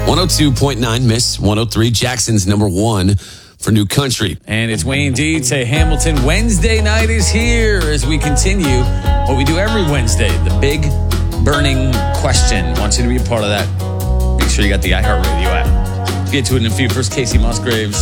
102.9 Miss 103. Jackson's number one for New Country. And it's Wayne D to Hamilton. Wednesday night is here as we continue what we do every Wednesday, the big burning question. I want you to be a part of that. Make sure you got the iHeartRadio app. Get to it in a few. First, Casey Musgraves.